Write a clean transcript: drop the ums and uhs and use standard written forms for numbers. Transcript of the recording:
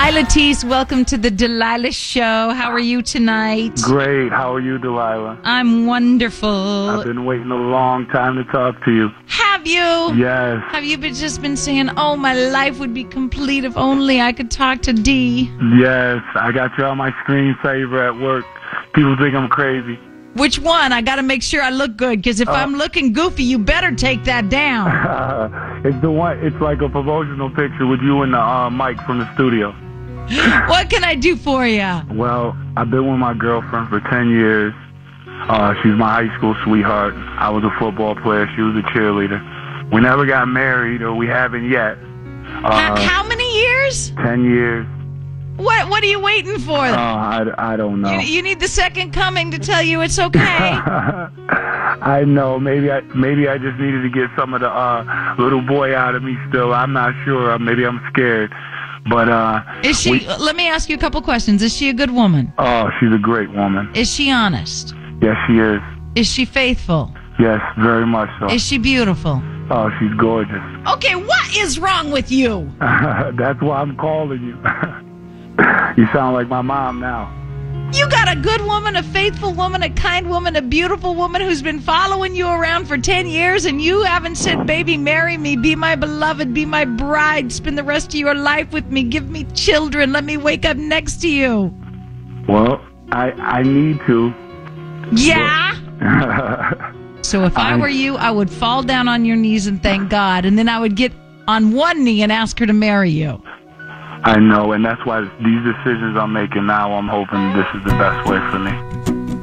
Delilah Teese, welcome to the Delilah Show. How are you tonight? Great. How are you, Delilah? I'm wonderful. I've been waiting a long time to talk to you. Have you? Yes. Have you just been saying, oh, my life would be complete if only I could talk to D? Yes. I got you on my screensaver at work. People think I'm crazy. Which one? I got to make sure I look good, because if I'm looking goofy, you better take that down. It's the one. It's like a promotional picture with you and the mic from the studio. What can I do for you? Well, I've been with my girlfriend for 10 years. She's my high school sweetheart. I was a football player. She was a cheerleader. We never got married, or we haven't yet. How many years? 10 years. What are you waiting for? I don't know. You need the second coming to tell you it's okay. I know. Maybe I just needed to get some of the little boy out of me still. I'm not sure. Maybe I'm scared. But is she? Let me ask you a couple questions. Is she a good woman? Oh, she's a great woman. Is she honest? Yes, she is. Is she faithful? Yes, very much so. Is she beautiful? Oh, she's gorgeous. Okay, what is wrong with you? That's why I'm calling you. You sound like my mom now. You got a good woman, a faithful woman, a kind woman, a beautiful woman who's been following you around for 10 years, and you haven't said, baby, marry me, be my beloved, be my bride, spend the rest of your life with me, give me children, let me wake up next to you. Well, I need to. Yeah? So if I were you, I would fall down on your knees and thank God, and then I would get on one knee and ask her to marry you. I know, and that's why these decisions I'm making now, I'm hoping this is the best way for me.